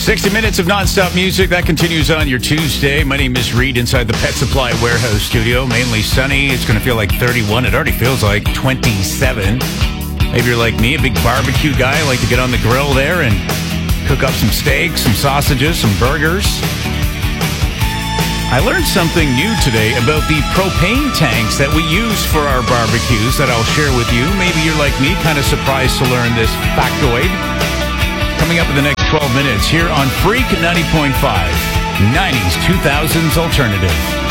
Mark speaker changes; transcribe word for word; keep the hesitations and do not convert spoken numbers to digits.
Speaker 1: sixty minutes of nonstop music. That continues on your Tuesday. My name is Reed inside the Pet Supply Warehouse studio. Mainly sunny. It's going to feel like thirty-one. It already feels like twenty-seven. Maybe you're like me, a big barbecue guy. I like to get on the grill there and cook up some steaks, some sausages, some burgers. I learned something new today about the propane tanks that we use for our barbecues that I'll share with you. Maybe you're like me, kind of surprised to learn this factoid. Coming up in the next twelve minutes here on Freak ninety point five, nineties, two thousands Alternative.